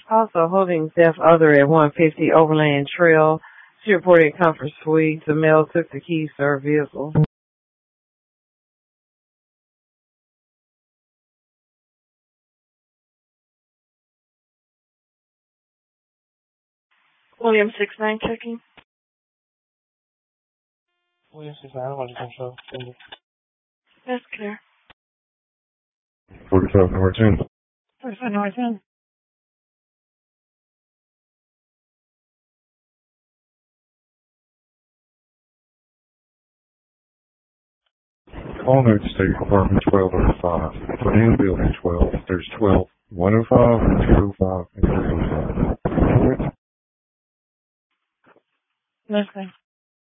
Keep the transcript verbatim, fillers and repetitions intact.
Also holding deaf other at one fifty Overland Trail. She reported comfort suite. The male took the keys to her vehicle. William six nine checking. William six nine, I'm control. That's clear. forty-five North ten. forty-five North ten. Call note state apartment twelve oh five. Within building twelve, there's twelve, one oh five, two oh five, and three oh five. That's clear.